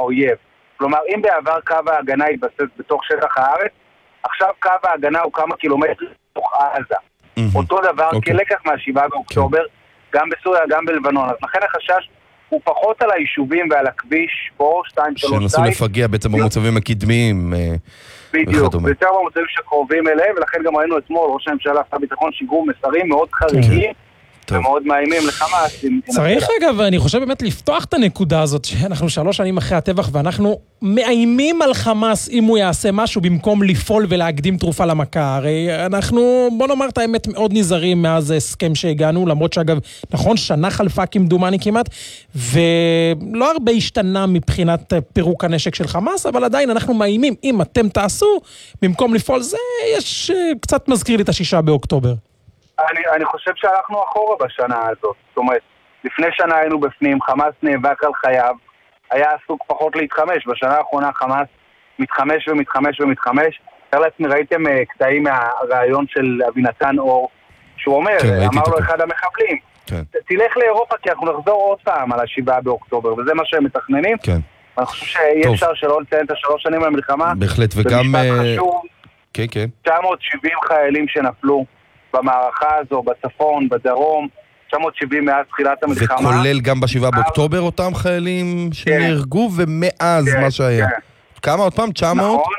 האויב. כלומר, אם בעבר קו ההגנה התבסס בתוך שטח הארץ, עכשיו קו ההגנה הוא כמה קילומטרים בתוך עזה. אותו דבר כלקח מה-7 באוקטובר, גם בסוריה, גם בלבנון. אז לכן החשש הוא פחות על היישובים ועל הכביש, פה 2, 3, שנסו לפגיע בעצם במוצבים הקדמיים. בדיוק, ויותר במוצבים שקרובים אליהם, ולכן גם ראינו אתמול, ראש הממשלה, שר הביטחון, שיגרו מסרים מאוד חריגים, ומאוד מאיימים לחמאס. צריך אגב, אני חושב באמת לפתוח את הנקודה הזאת, שאנחנו 3 שנים אחרי הטבח, ואנחנו מאיימים על חמאס אם הוא יעשה משהו, במקום לפעול ולהקדים תרופה למכה. הרי אנחנו, בוא נאמר את האמת, מאוד נזהרים מאז הסכם שהגענו, למרות שאגב, נכון, שנה חלפה כמדומני כמעט, ולא הרבה השתנה מבחינת פירוק הנשק של חמאס, אבל עדיין אנחנו מאיימים, אם אתם תעשו, במקום לפעול, זה יש קצת מזכיר לי את 6 באוקטובר. אני חושב שהלכנו אחורה בשנה הזאת. זאת אומרת, לפני שנה היינו בפנים, חמאס נאבק על חייו, היה עסוק פחות להתחמש. בשנה האחרונה חמאס מתחמש ומתחמש ומתחמש. לעצמי, ראיתם קטעים מהרעיון של אבינתן אור, שהוא אומר, אמר לו אחד המחבלים, תלך לאירופה כי אנחנו נחזור עוד פעם על 7 באוקטובר, וזה מה שהם מתכננים. אני חושב שאי אפשר שלא לציין את 3 שנים למלחמה. בהחלט, וגם... במשפט חשוב, 970 חיילים שנפלו במערכה הזו, בצפון, בדרום, 970 מאז תחילת המלחמה. וכולל גם ב7 באוקטובר אותם חיילים שנהרגו, ומאז מה שהיה. כמה עוד פעם? 900? נכון,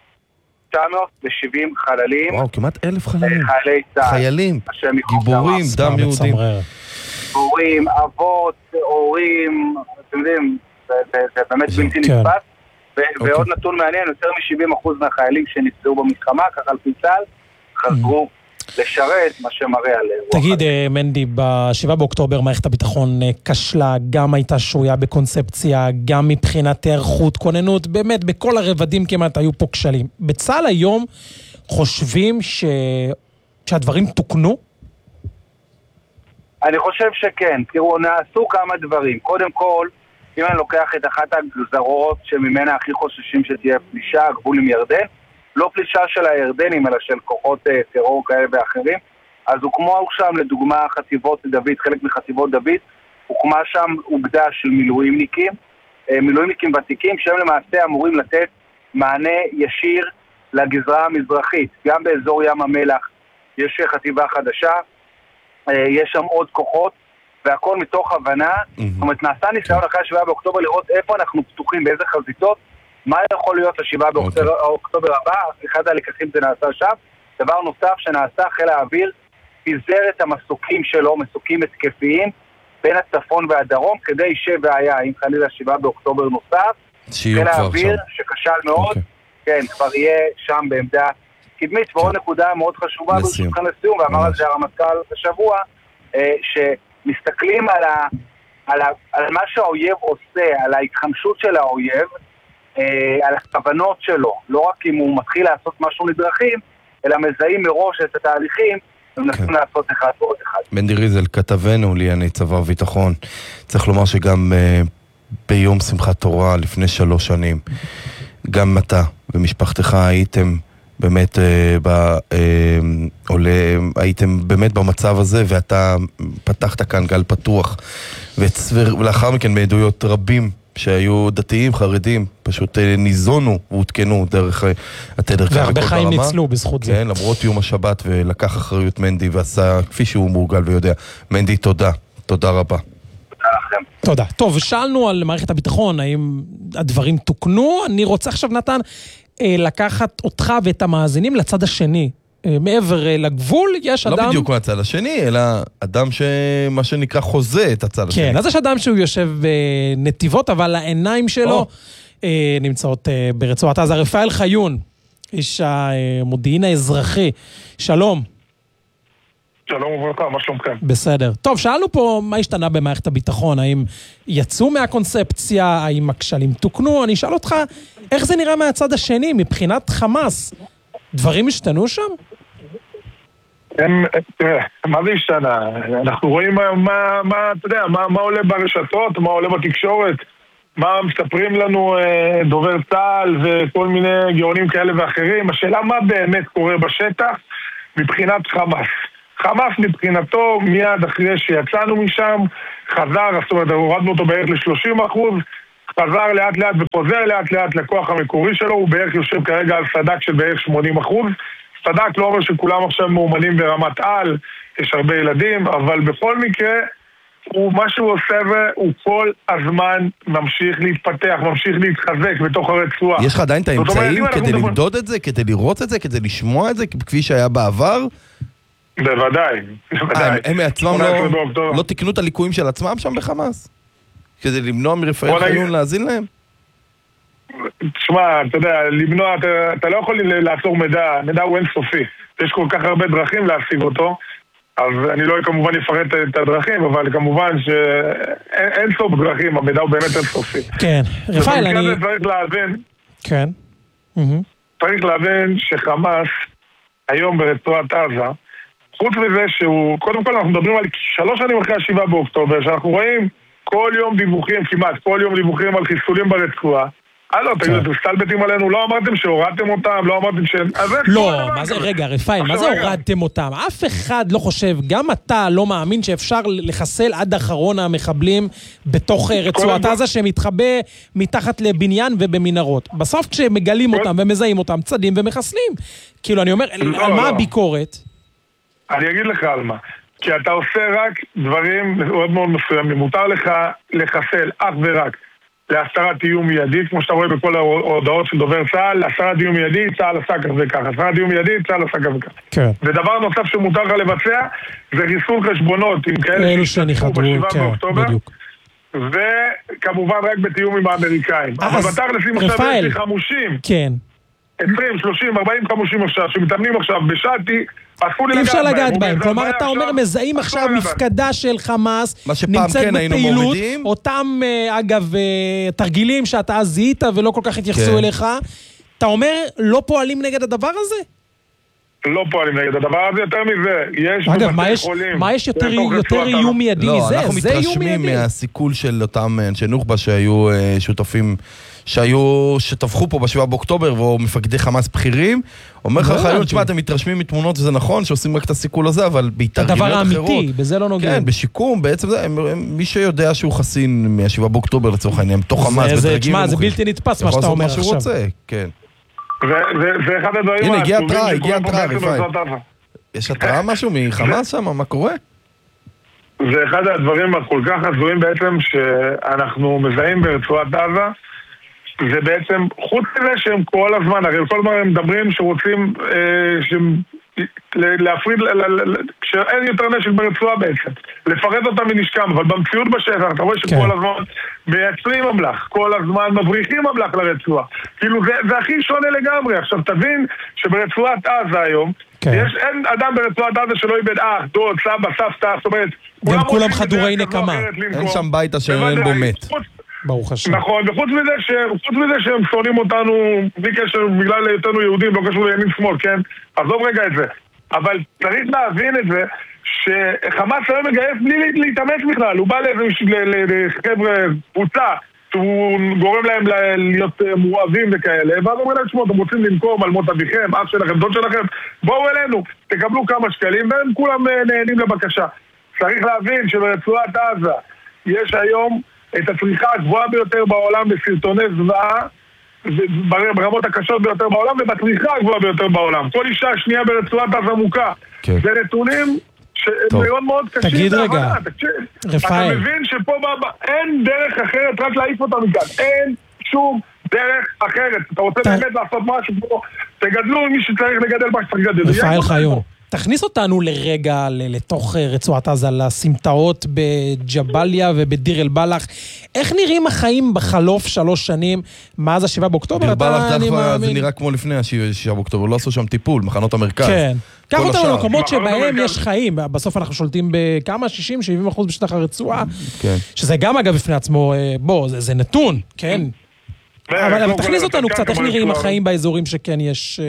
970 חללים. וואו, כמעט 1,000 חללים. חיילי צה"ל. חיילים, גיבורים, דם יהודים. גיבורים, אבות, הורים, אתם יודעים, זה באמת בלתי נתפס. ועוד נתון מעניין, יותר מ-70% מהחיילים שנפצעו במלחמה, ככה על פי צה"ל, חזרו לשרת, מה שמראה על... תגיד, מנדי, ב7 באוקטובר מערכת הביטחון כשלה, גם הייתה שרויה בקונספציה, גם מבחינת הערכות, כוננות, באמת, בכל הרבדים כמעט היו פה כשלים. בצה"ל היום חושבים שהדברים תוקנו? אני חושב שכן. תראו, נעשו כמה דברים. קודם כל, אם אני לוקח את אחת הגזרות שממנה הכי חוששים שתהיה פלישה, הגבול עם ירדן, לא פלישה של הירדנים, אלא של כוחות טרור כאלה ואחרים. אז הוקמו שם, לדוגמה, חטיבות דוד, חלק מחטיבות דוד, הוקמה שם אוגדה של מילואימניקים, מילואימניקים ותיקים, שהם למעשה אמורים לתת מענה ישיר לגזרה המזרחית. גם באזור ים המלח יש חטיבה חדשה, יש שם עוד כוחות, והכל מתוך הבנה. זאת אומרת, נעשה ניסיון אחרי 7 באוקטובר לראות איפה אנחנו פתוחים, באיזה חזיתות, מה יכול להיות ל7 באוקטובר הבא. אחד הלקחים זה נעשה שם. דבר נוסף שנעשה, חיל האוויר פיזר את המסוקים שלו, מסוקים התקפיים, בין הצפון והדרום, כדי שבעיה, אם חלילה 7 באוקטובר נוסף, חיל האוויר שכשל מאוד, כן, כבר יהיה שם בעמדה קדמית. ועוד נקודה מאוד חשובה, ברשותכם לסיום, ואמר על זה הרמטכ"ל בשבוע, שמסתכלים על מה שהאויב עושה, על ההתחמשות של האויב, על הכוונות שלו, לא רק אם הוא מתחיל לעשות משהו לדרכים, אלא מזהים מראש את התהליכים, ומנסים לעשות אחד ועוד אחד. מנדי ריזל, כתבנו לענייני צבא וביטחון, צריך לומר שגם ביום שמחת תורה לפני 3 שנים, גם אתה ומשפחתך הייתם באמת הייתם באמת במצב הזה, ואתה פתחת כאן גל פתוח, ולאחר מכן בעדויות רבים שהיו דתיים, חרדים, פשוט ניזונו והותקנו דרך התדר. והרבה חיים ניצלו בזכות זה. כן, למרות יום השבת, ולקח אחריות מנדי ועשה כפי שהוא מורגל ויודע. מנדי, תודה. תודה רבה. תודה. טוב, שאלנו על מערכת הביטחון, האם הדברים תוקנו. אני רוצה עכשיו, נתן, לקחת אותך ואת המאזינים לצד השני. מעבר לגבול יש אדם... לא בדיוק מהצד השני, אלא אדם שמה שנקרא חוזה את הצד השני. כן, אז יש אדם שהוא יושב בנתיבות, אבל העיניים שלו נמצאות ברצועת עזה. רפאל חיון, איש המודיעין האזרחי. שלום. שלום וברכה, מה שלומכם? בסדר. טוב, שאלנו פה מה השתנה במערכת הביטחון, האם יצאו מהקונספציה, האם הכשלים תוקנו. אני אשאל אותך, איך זה נראה מהצד השני, מבחינת חמאס? דברים השתנו שם? מה זה השתנה? אנחנו רואים מה עולה ברשתות, מה עולה בתקשורת, מה מספרים לנו דובר צה"ל וכל מיני גאונים כאלה ואחרים. השאלה מה באמת קורה בשטח מבחינת חמאס. חמאס מבחינתו מיד אחרי שיצאנו משם חזר, זאת אומרת הורדנו אותו בערך ל-30%, חזר לאט לאט וחוזר לאט לאט לכוח המקורי שלו, הוא בערך יושב כרגע על סדק של בערך 80%. סדק לא אומר שכולם עכשיו מאומנים ברמת על, יש הרבה ילדים, אבל בכל מקרה, מה שהוא עושה והוא כל הזמן ממשיך להתפתח, ממשיך להתחזק בתוך הרצועה. יש לך עדיין את האמצעים כדי למדוד את זה, כדי לראות את זה, כדי לשמוע את זה, כפי שהיה בעבר? בוודאי. הם מעצמם לא תקנו את הליקויים של עצמם שם בחמאס? כדי למנוע מרפאל חיון להזין להם? תשמע, אתה יודע, למנוע, אתה לא יכול לעצור מידע הוא אינסופי. יש כל כך הרבה דרכים להשיג אותו, אז אני לא כמובן אפרט את הדרכים, אבל כמובן שאין סוף דרכים, המידע הוא באמת אינסופי. כן, רפאל, אני... צריך להבין... כן. צריך להבין שחמאס, היום ברצועת עזה, חוץ מזה שהוא... קודם כל אנחנו מדברים על 3 שנים אחרי 7 באוקטובר, שאנחנו רואים כל יום דיווחים, כמעט כל יום דיווחים על חיסולים ברצועה. לא, תגידו, סטלבטים עלינו, לא אמרתם שהורדתם אותם, לא אמרתם ש... לא, מה זה, רגע, רפאל, מה זה הורדתם אותם? אף אחד לא חושב, גם אתה לא מאמין שאפשר לחסל עד אחרון המחבלים בתוך רצועת עזה שמתחבא מתחת לבניין ובמנהרות. בסוף כשמגלים אותם ומזהים אותם, צדים ומחסלים. כאילו, אני אומר, על מה הביקורת? אני אגיד לך על מה. כי אתה עושה רק דברים מאוד מאוד מסוימים. מותר לך לחסל אך ורק להסתרת איום מיידי, כמו שאתה רואה בכל ההודעות של דובר צה"ל, להסתרת איום מיידי, צה"ל עשה כך וכך, הסתרת איום מיידי, צה"ל עשה כך וכך. כן. ודבר נוסף שמותר לך לבצע, זה חיסול חשבונות עם כאלה שנחתו ב7 באוקטובר, וכמובן רק בתיאום עם האמריקאים. אבל בתכלס אם עכשיו יש לי חמושים, כן. 20, 30, 40 חמושים עכשיו, שמתאמנים עכשיו בשעתי, אי אפשר לגעת בהם, כלומר אתה אומר מזהים עכשיו מפקדה של חמאס נמצאת בפעילות, אותם אגב תרגילים שאתה אז זיהית ולא כל כך התייחסו אליך, אתה אומר לא פועלים נגד הדבר הזה? לא פועלים נגד הדבר הזה, יותר מזה יש אגב, מה יש יותר איום מיידי מזה? לא, אנחנו מתרשמים מהסיכול של אותם אנשי נוח'בה שהיו שותפים שטבחו פה ב7 באוקטובר והוא מפקדי חמאס בכירים, אומר לך חיון, תשמע, אתם מתרשמים מתמונות וזה נכון שעושים רק את הסיכול הזה, אבל בהתארגנויות אחרות. הדבר האמיתי, בזה לא נוגעים. כן, בשיקום, בעצם זה, מי שיודע שהוא חסין מה7 באוקטובר לצורך העניין, תוך חמאס בדרגים. תשמע, זה בלתי נתפס מה שאתה אומר עכשיו. יכול לעשות מה שהוא רוצה, כן. זה אחד הדברים... הנה, הגיע התראה, רפאל. יש התראה משהו מחמאס שם? מה קורה? זה אחד הדברים כל כך הזויים בעצם שאנחנו מזהים ברצועת עזה, זה בעצם, חוץ מזה שהם כל הזמן, הרי כל הזמן הם מדברים שרוצים להפריד, שאין יותר נשק ברצועה בעצם, לפרד אותם מנשקם, אבל במציאות בשטח, אתה רואה שכל הזמן מייצרים אמל"ח, כל הזמן מבריחים אמל"ח לרצועה. כאילו זה הכי שונה לגמרי. עכשיו תבין שברצועת עזה היום, אין אדם ברצועת עזה שלא איבד אח, דוד, סבא, סבתא, זאת אומרת, גם כולם חדורי נקמה. אין שם בית אשר אין בו מת. ברוך השם. נכון, וחוץ מזה שהם שונאים אותנו בלי קשר בגלל היותנו יהודים, לא קשור לימין שמאל, כן? עזוב רגע את זה. אבל צריך להבין את זה שחמאס היום מגייס בלי להתאמץ בכלל. הוא בא לחבר'ה קבוצה שהוא גורם להם להיות מואבים וכאלה, ואז אומר להם, שמות, אתם רוצים למכור מלמות אביכם, אח שלכם, דוד שלכם, בואו אלינו, תקבלו כמה שקלים, והם כולם נהנים לבקשה. צריך להבין שברצועת עזה יש היום את הצריכה הגבוהה ביותר בעולם בסרטוני זוועה, ברמות הקשות ביותר בעולם, ובצריכה הגבוהה ביותר בעולם. כל אישה שנייה ברצועת עזה מוכה. זה נתונים שמאוד מאוד קשים. תגיד רגע, רפאל. אתה מבין שפה אין דרך אחרת רק להעיף אותם מכאן. אין שום דרך אחרת. אתה רוצה באמת לעשות משהו פה, תגדלו מי שצריך לגדל מה שצריך לגדל. רפאל חיון. תכניס אותנו לרגע לתוך רצועת עזה, לסמטאות בג'בליה ובדיר אל בלח. איך נראים החיים בחלוף 3 שנים מאז 7 באוקטובר? דיר בלח זה נראה כמו לפני 7 באוקטובר, לא עשו שם טיפול, מחנות המרכז. כן. קח אותנו למקומות שבהם יש חיים. בסוף אנחנו שולטים בכמה? 60-70% בשטח הרצועה. שזה גם אגב בפני עצמו, בוא, זה נתון, כן. אבל תכניס אותנו קצת, איך נראים החיים באזורים שכן יש...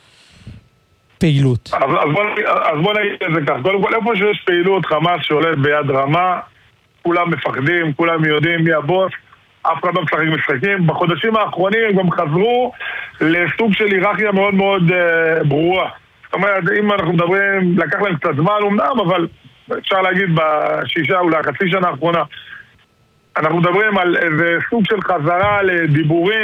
פעילות. אז בוא נגיד את זה כך. קודם כל, איפה שיש פעילות חמאס שעולת ביד רמה, כולם מפחדים, כולם יודעים מי הבוס, אף אחד לא משחק משחקים. בחודשים האחרונים הם גם חזרו לסוג של היררכיה מאוד מאוד ברורה. זאת אומרת, אם אנחנו מדברים, לקח להם קצת זמן אומנם, אבל אפשר להגיד ב6 אולי חצי שנה האחרונה, אנחנו מדברים על איזה סוג של חזרה לדיבורים